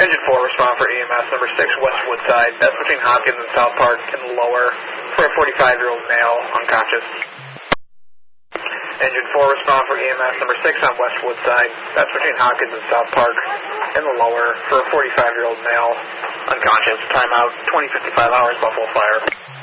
Engine 4, respond for EMS number 6, West Woodside. That's between Hopkins and South Park in the lower for a 45-year-old male, unconscious. Engine 4, respond for EMS number 6 on West Woodside. That's between Hopkins and South Park in the lower for a 45-year-old male, unconscious. Timeout, 20:55 hours, Buffalo Fire.